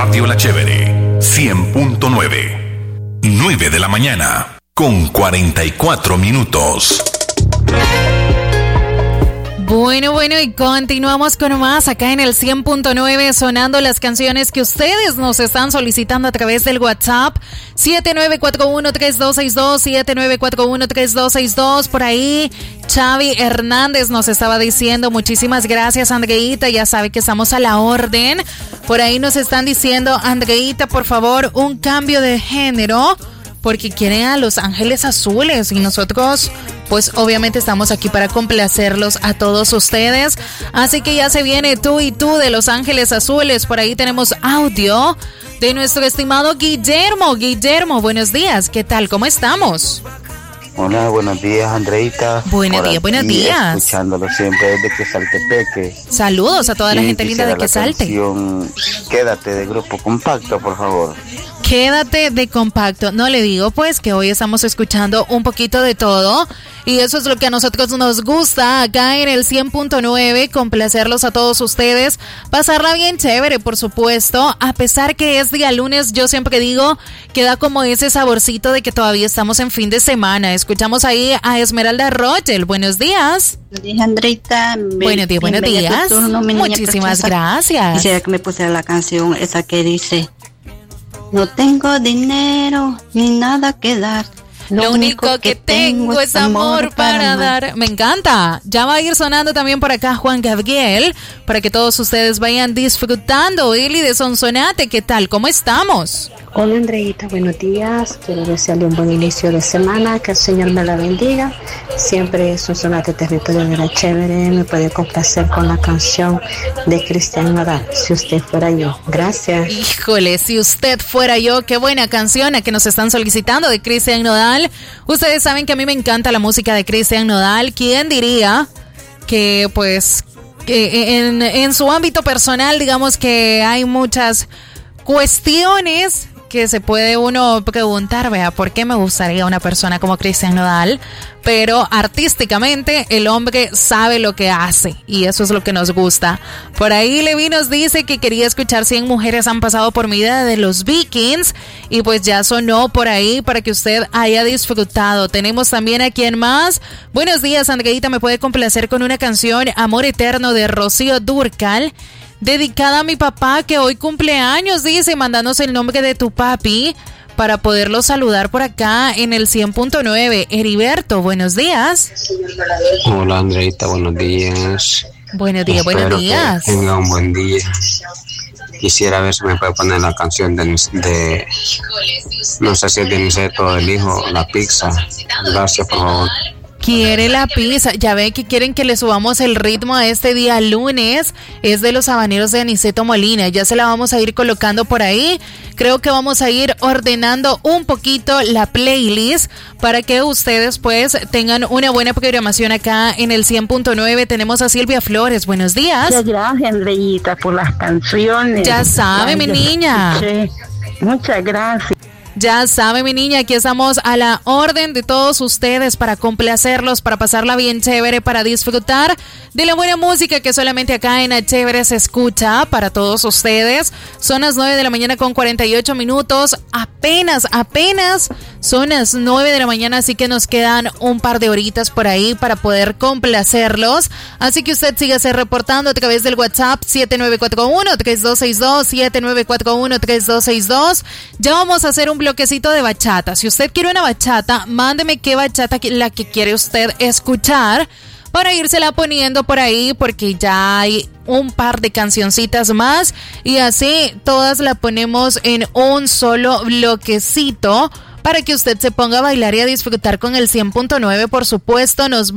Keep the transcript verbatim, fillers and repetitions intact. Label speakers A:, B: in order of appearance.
A: Radio La Chévere, cien punto nueve. nueve de la mañana, con cuarenta y cuatro minutos.
B: Bueno, bueno, y continuamos con más acá en el cien punto nueve, sonando las canciones que ustedes nos están solicitando a través del WhatsApp siete nueve cuatro uno tres dos seis dos, siete nueve cuatro uno tres dos seis dos. Por ahí Xavi Hernández nos estaba diciendo, muchísimas gracias, Andreita, ya sabe que estamos a la orden. Por ahí nos están diciendo, Andreita, por favor, un cambio de género, porque quieren a Los Ángeles Azules y nosotros pues obviamente estamos aquí para complacerlos a todos ustedes. Así que ya se viene Tú y Tú de Los Ángeles Azules. Por ahí tenemos audio de nuestro estimado Guillermo. Guillermo, buenos días, ¿qué tal? ¿Cómo estamos?
C: Hola, buenos días, Andreita.
B: Buenos días, buenos días.
C: Escuchándolo siempre desde Quesaltepeque.
B: Saludos a toda la gente linda de Quesalte.
C: Canción Quédate, de Grupo Compacto, por favor.
B: Quédate, de Compacto. No le digo pues que hoy estamos escuchando un poquito de todo y eso es lo que a nosotros nos gusta acá en el cien punto nueve, complacerlos a todos ustedes, pasarla bien chévere, por supuesto, a pesar que es día lunes. Yo siempre digo que da como ese saborcito de que todavía estamos en fin de semana. Escuchamos ahí a Esmeralda Rogel. Buenos días.
D: Buenos días, Andreita.
B: Buenos días, buenos días. Turno, muchísimas gracias.
D: Quisiera que me pusiera la canción esa que dice: no tengo dinero ni nada que dar.
B: Lo, Lo único, único que, que tengo es amor para dar. dar. Me encanta. Ya va a ir sonando también por acá Juan Gabriel, para que todos ustedes vayan disfrutando. Eli de Sonsonate, ¿qué tal? ¿Cómo estamos?
E: Hola, Andreita, buenos días. Quiero desearle un buen inicio de semana, que el Señor me la bendiga. Siempre Sonsonate, territorio de la Chévere, me puede complacer con la canción de Cristian Nodal, Si Usted Fuera Yo. Gracias.
B: Híjole, Si Usted Fuera Yo, qué buena canción a que nos están solicitando de Cristian Nodal. Ustedes saben que a mí me encanta la música de Cristian Nodal. ¿Quién diría que pues que en, en su ámbito personal, digamos que hay muchas cuestiones que se puede uno preguntar, vea, ¿por qué me gustaría una persona como Cristian Nodal? Pero artísticamente el hombre sabe lo que hace y eso es lo que nos gusta. Por ahí Levi nos dice que quería escuchar cien mujeres han pasado por mi vida de los Vikings y pues ya sonó por ahí para que usted haya disfrutado. Tenemos también a quien más. Buenos días, Andreita, me puede complacer con una canción, Amor Eterno, de Rocío Dúrcal, dedicada a mi papá que hoy cumple años, dice, mandanos el nombre de tu papi para poderlo saludar por acá en el cien punto nueve. Heriberto, buenos días.
F: Hola, Andreita, buenos días.
B: Buenos días,
F: Espero
B: buenos días.
F: Que tenga un buen día. Quisiera ver si me puede poner la canción de, de no sé si es de Niceto, del hijo, La Pizza. Gracias, por favor.
B: Quiere la pizza, ya ve que quieren que le subamos el ritmo a este día lunes, es de los habaneros de Aniceto Molina, ya se la vamos a ir colocando por ahí. Creo que vamos a ir ordenando un poquito la playlist para que ustedes pues tengan una buena programación acá en el cien punto nueve. Tenemos a Silvia Flores, buenos días.
G: Muchas gracias, Andreita, por las canciones.
B: Ya sabe, mi niña.
G: Sí, muchas gracias.
B: Ya sabe, mi niña, aquí estamos a la orden de todos ustedes para complacerlos, para pasarla bien chévere, para disfrutar de la buena música que solamente acá en La Chévere se escucha para todos ustedes. Son las nueve de la mañana con cuarenta y ocho minutos. Apenas, apenas son las nueve de la mañana, así que nos quedan un par de horitas por ahí para poder complacerlos. Así que usted sígase reportando a través del WhatsApp siete nueve cuatro uno tres dos seis dos, siete nueve cuatro uno tres dos seis dos. Ya vamos a hacer un bloquecito de bachata. Si usted quiere una bachata, mándeme qué bachata la que quiere usted escuchar para írsela poniendo por ahí, porque ya hay un par de cancioncitas más y así todas la ponemos en un solo bloquecito para que usted se ponga a bailar y a disfrutar con el cien punto nueve, por supuesto. Nos